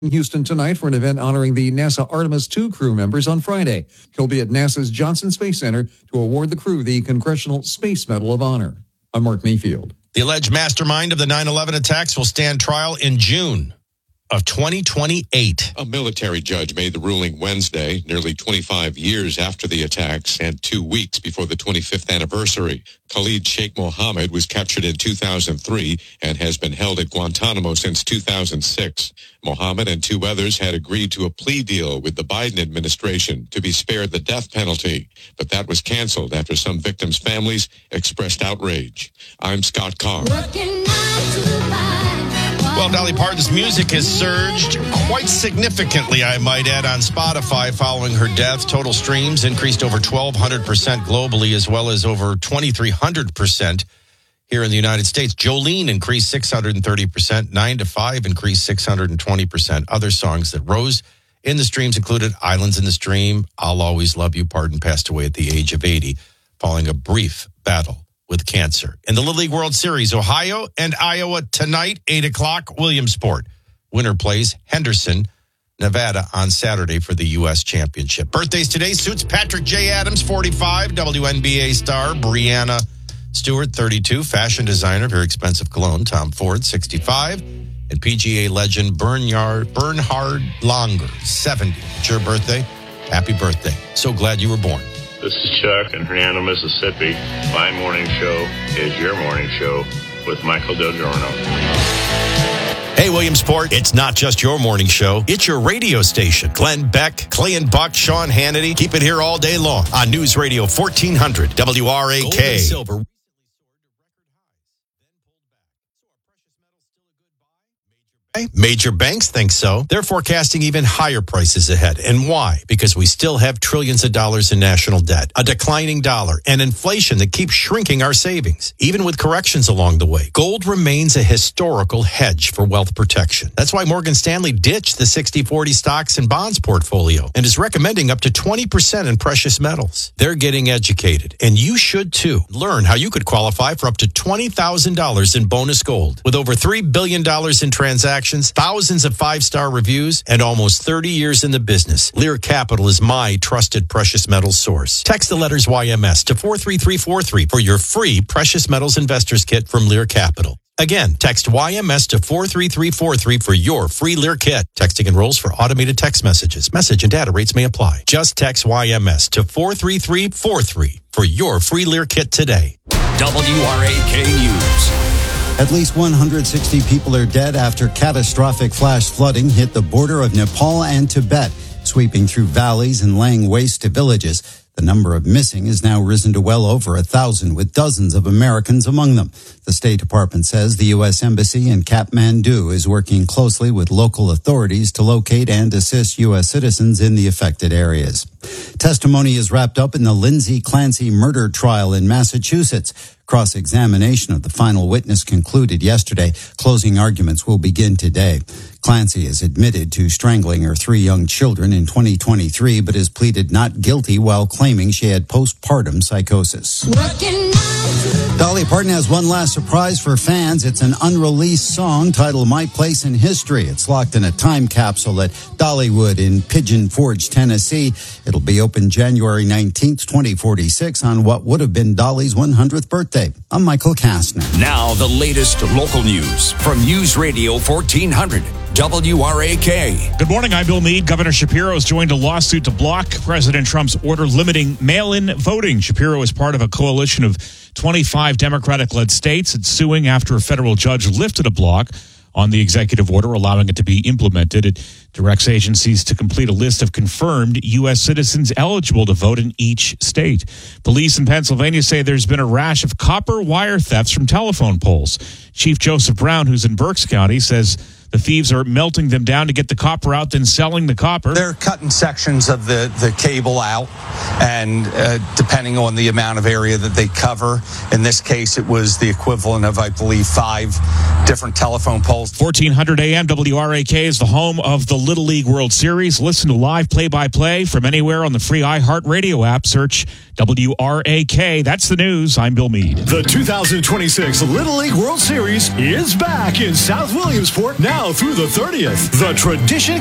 Houston tonight for an event honoring the NASA Artemis II crew members on Friday. He'll be at NASA's Johnson Space Center to award the crew the Congressional Space Medal of Honor. I'm Mark Mayfield. The alleged mastermind of the 9/11 attacks will stand trial in June of 2028. A military judge made the ruling Wednesday, nearly 25 years after the attacks and 2 weeks before the 25th anniversary. Khalid Sheikh Mohammed was captured in 2003 and has been held at Guantanamo since 2006. Mohammed and 2 others had agreed to a plea deal with the Biden administration to be spared the death penalty, but that was canceled after some victims' families expressed outrage. I'm Scott Carr. Well, Dolly Parton's music has surged quite significantly, I might add, on Spotify following her death. Total streams increased over 1,200% globally, as well as over 2,300% here in the United States. Jolene increased 630%. 9 to 5 increased 620%. Other songs that rose in the streams included Islands in the Stream, I'll Always Love You. Parton passed away at the age of 80, following a brief battle with cancer. In the Little League World Series, Ohio and Iowa tonight, 8 o'clock, Williamsport. Winner plays Henderson, Nevada on Saturday for the U.S. Championship. Birthdays today, suits Patrick J. Adams, 45, WNBA star Brianna Stewart, 32, fashion designer, very expensive cologne, Tom Ford, 65, and PGA legend Bernhard Langer, 70. It's your birthday. Happy birthday. So glad you were born. This is Chuck in Hernando, Mississippi. My morning show is your morning show with Michael Del Giorno. Hey, Williamsport, it's not just your morning show. It's your radio station. Glenn Beck, Clay and Buck, Sean Hannity. Keep it here all day long on News Radio 1400 WRAK. Gold and silver. Major banks think so. They're forecasting even higher prices ahead. And why? Because we still have trillions of dollars in national debt, a declining dollar, and inflation that keeps shrinking our savings. Even with corrections along the way, gold remains a historical hedge for wealth protection. That's why Morgan Stanley ditched the 60-40 stocks and bonds portfolio and is recommending up to 20% in precious metals. They're getting educated, and you should too. Learn how you could qualify for up to $20,000 in bonus gold. With over $3 billion in transactions, thousands of 5-star reviews, and almost 30 years in the business, Lear Capital is my trusted precious metals source. Text the letters YMS to 43343 for your free precious metals investors kit from Lear Capital. Again, text YMS to 43343 for your free Lear kit. Texting enrolls for automated text messages. Message and data rates may apply. Just text YMS to 43343 for your free Lear kit today. WRAK News. At least 160 people are dead after catastrophic flash flooding hit the border of Nepal and Tibet, sweeping through valleys and laying waste to villages. The number of missing has now risen to well over 1,000, with dozens of Americans among them. The State Department says the U.S. Embassy in Kathmandu is working closely with local authorities to locate and assist U.S. citizens in the affected areas. Testimony is wrapped up in the Lindsay Clancy murder trial in Massachusetts. Cross-examination of the final witness concluded yesterday. Closing arguments will begin today. Clancy has admitted to strangling her 3 young children in 2023, but has pleaded not guilty while claiming she had postpartum psychosis. Dolly Parton has one last surprise for fans. It's an unreleased song titled My Place in History. It's locked in a time capsule at Dollywood in Pigeon Forge, Tennessee. It'll be open January 19th, 2046 on what would have been Dolly's 100th birthday. I'm Michael Kastner. Now the latest local news from News Radio 1400. WRAK. Good morning, I'm Bill Meade. Governor Shapiro has joined a lawsuit to block President Trump's order limiting mail-in voting. Shapiro is part of a coalition of 25 Democratic-led states. It's suing after a federal judge lifted a block on the executive order, allowing it to be implemented. It directs agencies to complete a list of confirmed U.S. citizens eligible to vote in each state. Police in Pennsylvania say there's been a rash of copper wire thefts from telephone poles. Chief Joseph Brown, who's in Berks County, says the thieves are melting them down to get the copper out, then selling the copper. They're cutting sections of the cable out, and depending on the amount of area that they cover, in this case, it was the equivalent of, I believe, 5 different telephone poles. 1400 AM WRAK is the home of the Little League World Series. Listen to live play-by-play from anywhere on the free iHeartRadio app. Search WRAK. That's the news. I'm Bill Meade. The 2026 Little League World Series is back in South Williamsport now Now through the 30th, the Tradition